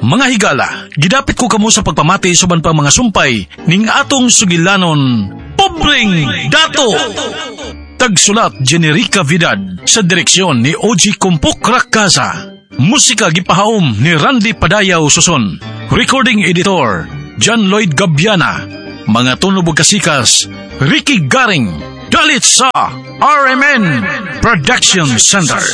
Mga higala, gidapit ko kamo sa pagpamati suban pa mga sumpay ning atong sugilanon, Pobreng Dato! Tagsulat Generica Vidad sa direksyon ni OG Kumpok Rakasa. Musika gipahaom ni Randy Padayaw Suson. Recording editor John Lloyd Gabiana. Mga tunog kasikas Ricky Garing. Dalit sa RMN Production Center.